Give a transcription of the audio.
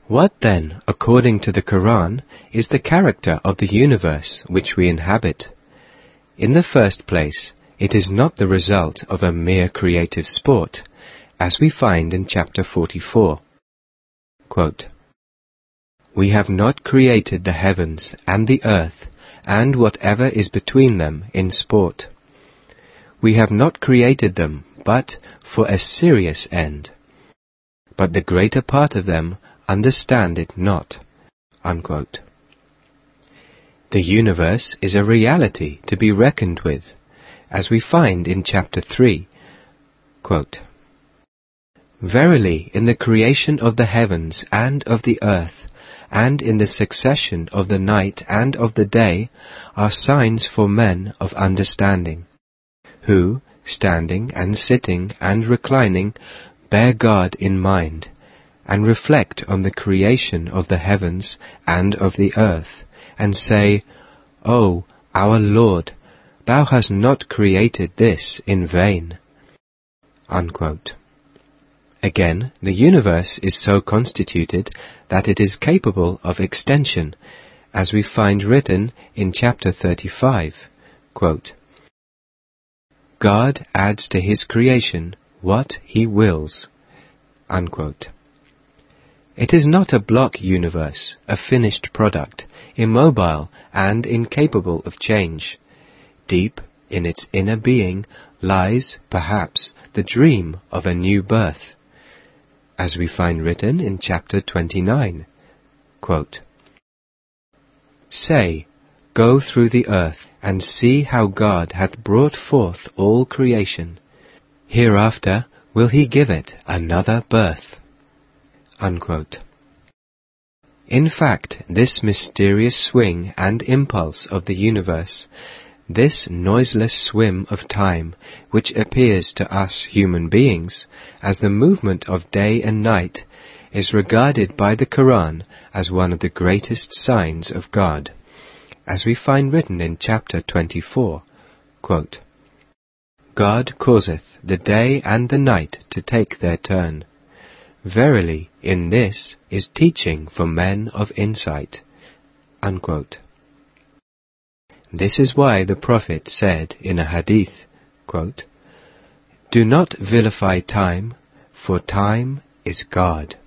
What then, according to the Quran, is the character of the universe which we inhabit? In the first place, it is not the result of a mere creative sport, as we find in chapter 44. Quote, "We have not created the heavens and the earth and whatever is between them in sport. We have not created them but for a serious end. But the greater part of them understand it not." Unquote. The universe is a reality to be reckoned with, as we find in chapter 3. Quote, "Verily, in the creation of the heavens and of the earth, and in the succession of the night and of the day, are signs for men of understanding, who, standing and sitting and reclining, bear God in mind, and reflect on the creation of the heavens and of the earth, and say, O, our Lord, Thou hast not created this in vain." Unquote. Again, the universe is so constituted that it is capable of extension, as we find written in chapter 35. Quote, "God adds to his creation what he wills." Unquote. It is not a block universe, a finished product, immobile and incapable of change. Deep in its inner being lies, perhaps, the dream of a new birth, as we find written in chapter 29. Quote, "Say, go through the earth, and see how God hath brought forth all creation. Hereafter will he give it another birth." Unquote. In fact, this mysterious swing and impulse of the universe, this noiseless swim of time, which appears to us human beings as the movement of day and night, is regarded by the Quran as one of the greatest signs of God, as we find written in chapter 24. Quote, "God causeth the day and the night to take their turn. Verily, in this is teaching for men of insight." Unquote. This is why the Prophet said in a hadith, quote, "Do not vilify time, for time is God."